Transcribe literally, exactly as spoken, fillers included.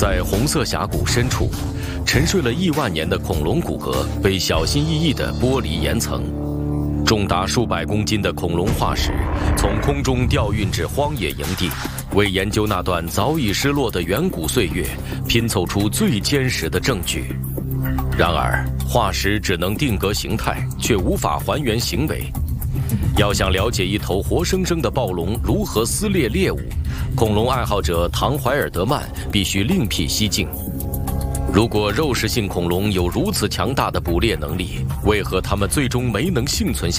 在红色峡谷深处，沉睡了亿万年的恐龙骨骼被小心翼翼地剥离岩层，重达数百公斤的恐龙化石从空中调运至荒野营地，为研究那段早已失落的远古岁月拼凑出最坚实的证据。然而，化石只能定格形态，却无法还原行为。要想了解一头活生生的暴龙如何撕裂猎物，恐龙爱好者唐怀尔德曼必须另辟蹊径。如果肉食性恐龙有如此强大的捕猎能力，为何它们最终没能幸存下